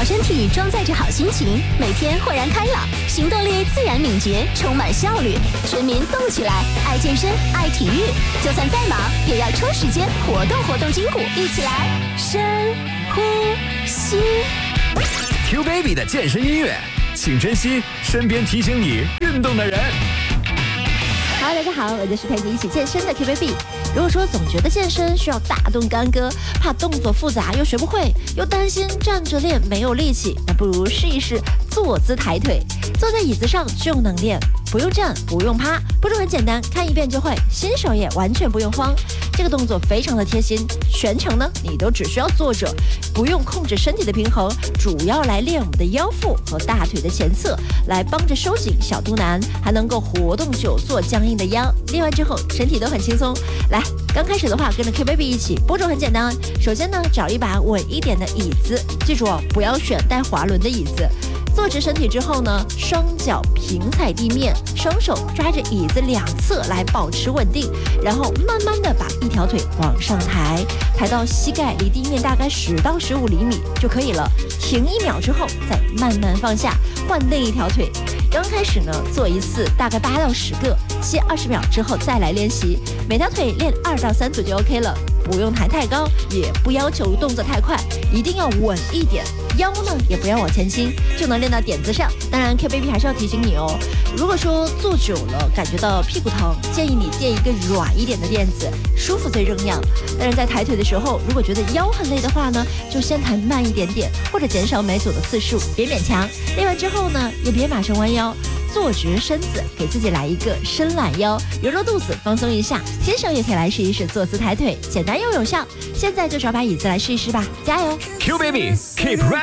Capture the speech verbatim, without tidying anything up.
好身体装载着好心情，每天豁然开朗，行动力自然敏捷，充满效率。全民动起来，爱健身，爱体育，就算再忙，也要抽时间活动活动筋骨，一起来深呼吸。 Q Baby 的健身音乐，请珍惜身边提醒你运动的人。 Hello， 大家好，我就是陪你一起健身的 Q Baby。如果说总觉得健身需要大动干戈，怕动作复杂又学不会，又担心站着练没有力气，那不如试一试坐姿抬腿。坐在椅子上就能练，不用站，不用趴，步骤很简单，看一遍就会，新手也完全不用慌。这个动作非常的贴心，全程呢你都只需要坐着，不用控制身体的平衡，主要来练我们的腰腹和大腿的前侧，来帮着收紧小肚腩，还能够活动久坐僵硬的腰。练完之后身体都很轻松。来，刚开始的话跟着 Q Baby 一起，步骤很简单。首先呢，找一把稳一点的椅子，记住哦，不要选带滑轮的椅子。坐直身体之后呢，双脚平踩地面，双手抓着椅子两侧来保持稳定，然后慢慢的把一条腿往上抬，抬到膝盖离地面大概十到十五厘米就可以了。停一秒之后，再慢慢放下，换另一条腿。刚开始呢，做一次大概八到十个，歇二十秒之后再来练习，每条腿练二到三组就 OK 了，不用抬太高，也不要求动作太快，一定要稳一点，腰呢也不要往前倾，就能练到点子上。当然 Q Baby 还是要提醒你哦，如果说坐久了感觉到屁股疼，建议你垫一个软一点的垫子，舒服最重要。但是在抬腿的时候，如果觉得腰很累的话呢，就先抬慢一点点，或者减少每组的次数，别勉强。练完之后呢，也别马上弯腰，坐直身子，给自己来一个伸懒腰，揉揉肚子，放松一下。新手也可以来试一试坐姿抬腿，简单又有效。现在就找把椅子来试一试吧，加油 ！Q Baby Keep Running。